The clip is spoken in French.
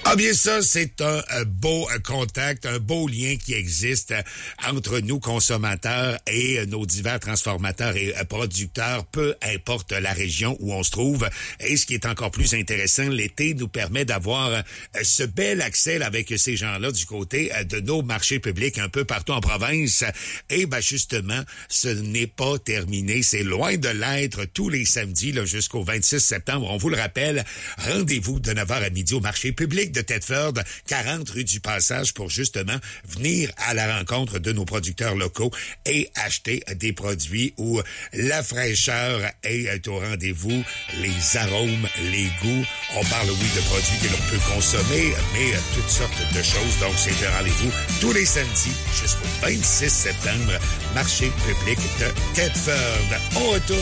Ah bien ça, c'est un beau contact, un beau lien qui existe entre nous consommateurs et nos divers transformateurs et producteurs, peu importe la région où on se trouve. Et ce qui est encore plus intéressant, l'été nous permet d'avoir ce bel accès là, avec ces gens-là du côté de nos marchés publics un peu partout en province. Et ben justement, ce n'est pas terminé, c'est loin de l'être tous les samedis là, jusqu'au 26 septembre. On vous le rappelle, rendez-vous de 9h à midi au marché public de Thetford, 40 rue du Passage, pour justement venir à la rencontre de nos producteurs locaux et acheter des produits où la fraîcheur est au rendez-vous, les arômes, les goûts. On parle, oui, de produits que l'on peut consommer, mais toutes sortes de choses. Donc, c'est un rendez-vous tous les samedis jusqu'au 26 septembre, marché public de Thetford. On retourne